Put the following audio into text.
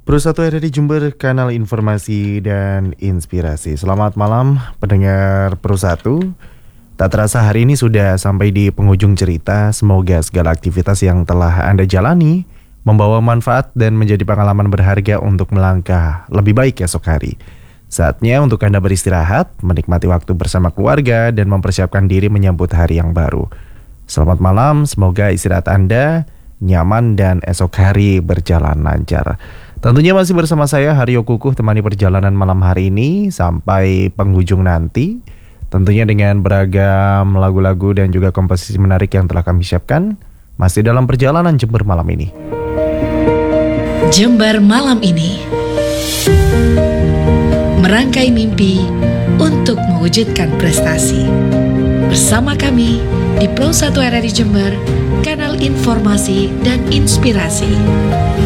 Pro1 RRI Jember, kanal informasi dan inspirasi. Selamat malam pendengar Pro1. Tak terasa hari ini sudah sampai di penghujung cerita. Semoga segala aktivitas yang telah Anda jalani membawa manfaat dan menjadi pengalaman berharga untuk melangkah lebih baik esok hari. Saatnya untuk Anda beristirahat, menikmati waktu bersama keluarga dan mempersiapkan diri menyambut hari yang baru. Selamat malam, semoga istirahat Anda nyaman dan esok hari berjalan lancar. Tentunya masih bersama saya Haryo Kukuh, temani perjalanan malam hari ini sampai penghujung nanti. Tentunya dengan beragam lagu-lagu dan juga komposisi menarik yang telah kami siapkan. Masih dalam perjalanan Jember malam ini. Jember malam ini merangkai mimpi untuk mewujudkan prestasi. Bersama kami di Pro1 RRI Jember, kanal informasi dan inspirasi.